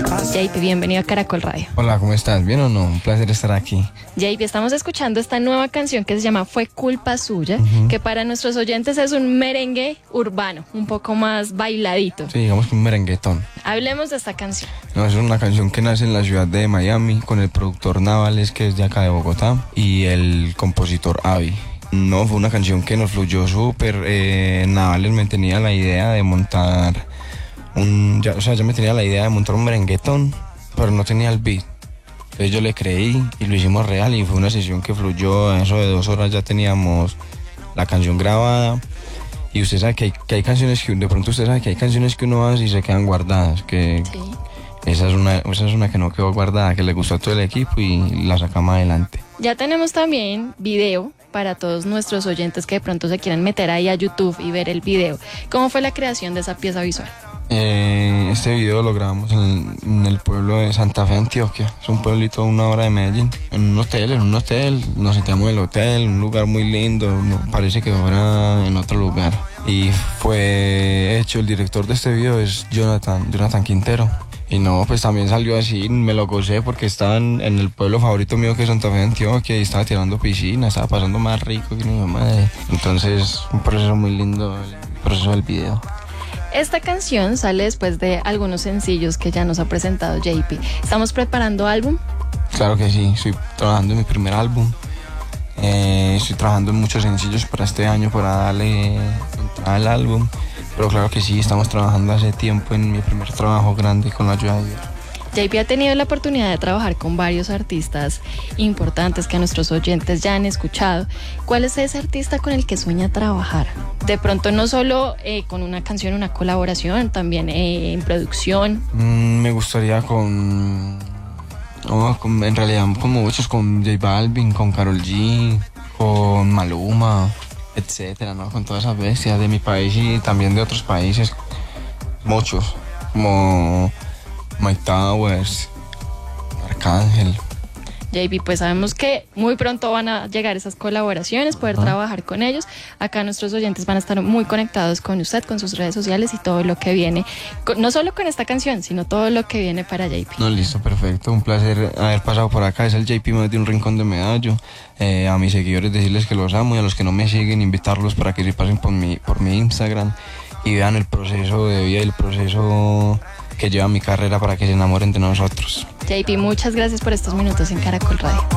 JP, bienvenido a Caracol Radio. Hola, ¿cómo estás? ¿Bien o no? Un placer estar aquí. JP, estamos escuchando esta nueva canción que se llama Fue Culpa Suya, que para nuestros oyentes es un merengue urbano, un poco más bailadito. Sí, digamos que un merenguetón. Hablemos de esta canción. No, es una canción que nace en la ciudad de Miami con el productor Navales, que es de acá de Bogotá, y el compositor Avi. No, fue una canción que nos fluyó súper. Navales me tenía la idea de montar ya me tenía la idea de montar un merenguetón, pero no tenía el beat. Entonces yo le creí y lo hicimos real y fue una sesión que fluyó. En eso de 2 horas ya teníamos la canción grabada. Y usted sabe que hay canciones que de pronto usted sabe que hay canciones que uno hace y se quedan guardadas. Que sí. Esa es una que no quedó guardada, que le gustó a todo el equipo y la sacamos adelante. Ya tenemos también video para todos nuestros oyentes que de pronto se quieran meter ahí a YouTube y ver el video. ¿Cómo fue la creación de esa pieza visual? Este video lo grabamos en el pueblo de Santa Fe, Antioquia. Es un pueblito a 1 hora de Medellín. En un hotel, nos sentamos en el hotel, un lugar muy lindo, parece que fuera en otro lugar. Y fue hecho, el director de este video es Jonathan Quintero. Y no, pues también salió así, me lo gocé porque estaba en el pueblo favorito mío que es Santa Fe, Antioquia, y estaba tirando piscina, estaba pasando más rico que mi mamá. Entonces, un proceso muy lindo, el proceso del video. Esta canción sale después de algunos sencillos que ya nos ha presentado JP. ¿Estamos preparando álbum? Claro que sí, estoy trabajando en mi primer álbum. Estoy trabajando en muchos sencillos para este año para darle entrada al álbum. Pero claro que sí, estamos trabajando hace tiempo en mi primer trabajo grande con la ayuda de Dios. JP ha tenido la oportunidad de trabajar con varios artistas importantes que a nuestros oyentes ya han escuchado. ¿Cuál es ese artista con el que sueña trabajar? De pronto no solo con una canción, una colaboración, también en producción. Me gustaría en realidad con muchos, con J Balvin, con Karol G, con Maluma, etcétera, ¿no? Con todas esas bestias de mi país y también de otros países, muchos, como Mike Towers, Arcángel. JP, pues sabemos que muy pronto van a llegar esas colaboraciones, poder trabajar con ellos. Acá nuestros oyentes van a estar muy conectados con usted, con sus redes sociales y todo lo que viene, no solo con esta canción, sino todo lo que viene para JP. No, listo, perfecto, un placer haber pasado por acá. Es el JP más de un rincón de Medallo. A mis seguidores decirles que los amo y a los que no me siguen invitarlos para que se pasen por mi Instagram y vean el proceso de vida y el proceso que lleva mi carrera para que se enamoren de nosotros. JP, muchas gracias por estos minutos en Caracol Radio.